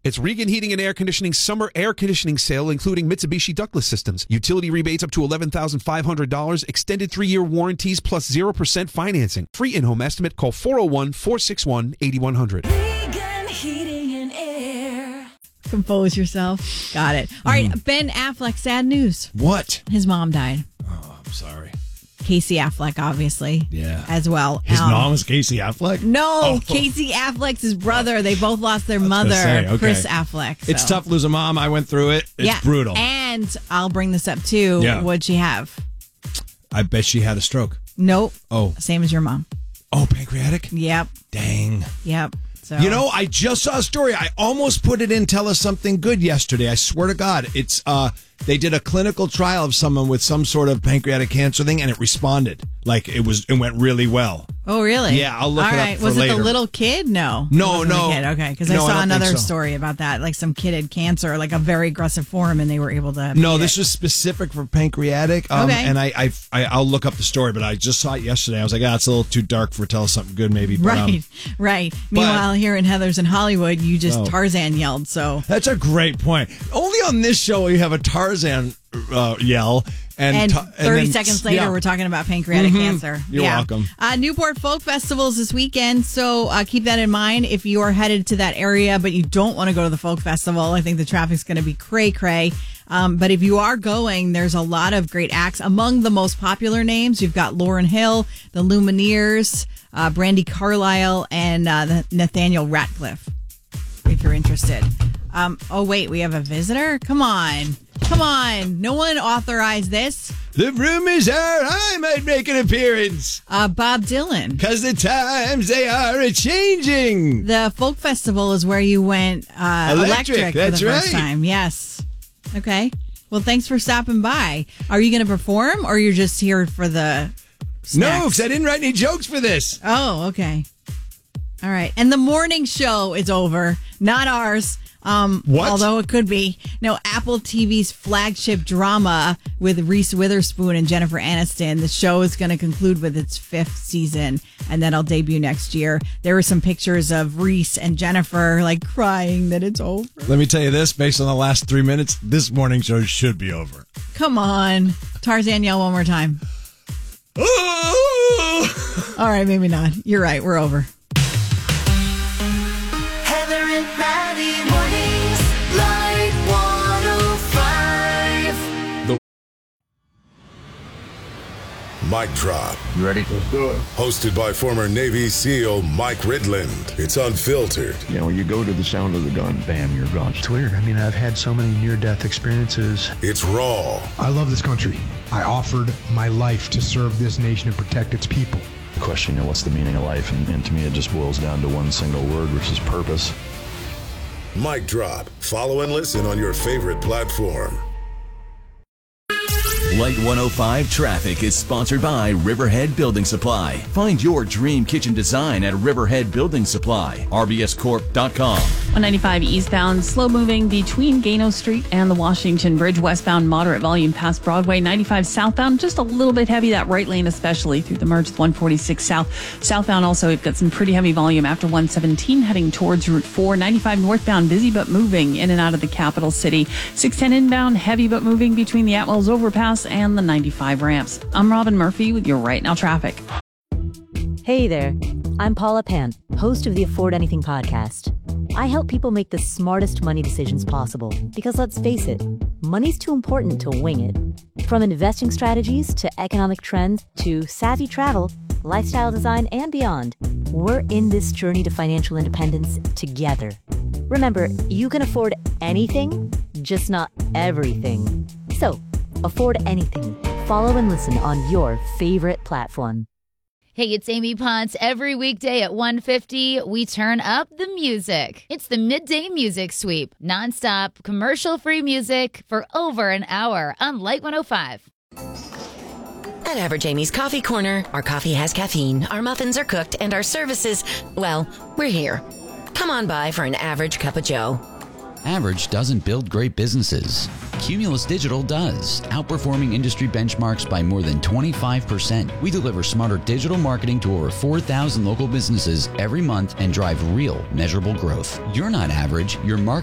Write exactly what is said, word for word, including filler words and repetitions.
It's Regan Heating and Air Conditioning Summer Air Conditioning Sale, including Mitsubishi ductless systems. Utility rebates up to eleven thousand five hundred dollars. Extended three-year warranties plus zero percent financing. Free in-home estimate. Call four oh one, four six one, eight one zero zero. Regan Heating and Air. Compose yourself. Got it. All right, Ben Affleck, sad news. What? His mom died. Oh, I'm sorry. Casey Affleck, obviously. Yeah. As well. His Um, mom is Casey Affleck? No, Oh. Casey Affleck's his brother. They both lost their mother, say, okay. Chris Affleck. So. It's tough to lose a mom. I went through it. It's yeah. brutal. And I'll bring this up too. Yeah. What'd she have? I bet she had a stroke. Nope. Oh. Same as your mom. Oh, pancreatic? Yep. Dang. Yep. So. You know, I just saw a story. I almost put it in Tell Us Something Good yesterday. I swear to God. It's uh, they did a clinical trial of someone with some sort of pancreatic cancer thing, and it responded. Like, it was, it went really well. Oh, really? Yeah, I'll look All it up right. for Was later. it the little kid? No. No, It wasn't no. the kid. Okay, because No, I I saw don't think another so. story about that. Like some kid had cancer, like a very aggressive form, and they were able to. No, beat this it. was specific for pancreatic. Um, Okay. And I, I, I, I'll look up the story, but I just saw it yesterday. I was like, ah, it's a little too dark for Tell Us Something Good, maybe. But, Right, um, right. Meanwhile, here in Heather's in Hollywood, you just Oh. Tarzan yelled. So that's a great point. Only on this show you have a Tarzan uh, yell. And, and ta- and thirty then- seconds later, yeah. we're talking about pancreatic Mhm. cancer. You're Yeah. welcome. Uh, Newport Folk Festival's this weekend, so uh, keep that in mind if you are headed to that area, but you don't want to go to the folk festival. I think the traffic's going to be cray cray. Um, but if you are going, there's a lot of great acts. Among the most popular names, you've got Lauryn Hill, the Lumineers, uh, Brandy Carlisle, and uh, the Nathaniel Ratcliffe. If you're interested. Um, oh wait, we have a visitor. Come on. Come on. No one authorized this. The rumors are I might make an appearance. Uh, Bob Dylan. Because the times they are a changing. The folk festival is where you went uh, Electric, electric, that's for the first right. time. Yes. Okay. Well, thanks for stopping by. Are you going to perform, or you're just here for the snacks? No, because I didn't write any jokes for this. Oh, okay. All right. And the morning show is over, not ours. Um, What? Although it could be. No, Apple T V's flagship drama with Reese Witherspoon and Jennifer Aniston. The show is going to conclude with its fifth season, and then it'll debut next year. There were some pictures of Reese and Jennifer like crying that it's over. Let me tell you this, based on the last three minutes, this morning show should be over. Come on. Tarzan, yell one more time. All right, maybe not. You're right. We're over. Heather and Maddie mornings, Light one oh five. Mic drop. You ready? Let's do it. Hosted by former Navy SEAL Mike Ridland. It's unfiltered. You know, you go to the sound of the gun, bam, you're gone. It's weird. I mean, I've had so many near-death experiences. It's raw. I love this country. I offered my life to serve this nation and protect its people. The question, you know, what's the meaning of life? And, and to me, it just boils down to one single word, which is purpose. Mic drop. Follow and listen on your favorite platform. Light one oh five Traffic is sponsored by Riverhead Building Supply. Find your dream kitchen design at Riverhead Building Supply. R B S corp dot com. one ninety-five eastbound, slow moving between Gano Street and the Washington Bridge. Westbound, moderate volume past Broadway. ninety-five southbound, just a little bit heavy, that right lane especially through the merge with one forty-six south. Southbound also, we've got some pretty heavy volume after one seventeen heading towards Route four. ninety-five northbound, busy but moving in and out of the capital city. six ten inbound, heavy but moving between the Atwells overpass and the ninety-five ramps. I'm Robin Murphy with your Right Now Traffic. Hey there, I'm Paula Pan, host of the Afford Anything podcast. I help people make the smartest money decisions possible because let's face it, money's too important to wing it. From investing strategies to economic trends to savvy travel, lifestyle design, and beyond, we're in this journey to financial independence together. Remember, you can afford anything, just not everything. So, afford anything. Follow and listen on your favorite platform. Hey, it's Amy Ponce. Every weekday at one fifty, we turn up the music. It's the Midday Music Sweep. Nonstop, commercial-free music for over an hour on Light one oh five. At Average Amy's Coffee Corner, our coffee has caffeine, our muffins are cooked, and our services, well, we're here. Come on by for an average cup of joe. Average doesn't build great businesses. Cumulus Digital does, outperforming industry benchmarks by more than twenty-five percent. We deliver smarter digital marketing to over four thousand local businesses every month and drive real, measurable growth. You're not average, your marketing